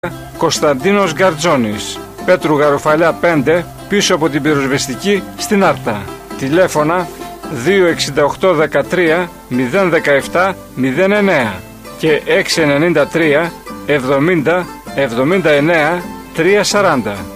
Κωνσταντίνος Γκαρτζόνης, Πέτρου Γαροφαλιά 5, πίσω από την πυροσβεστική στην Άρτα. Τηλέφωνα 268 13 017 09 και 693 70 79 340.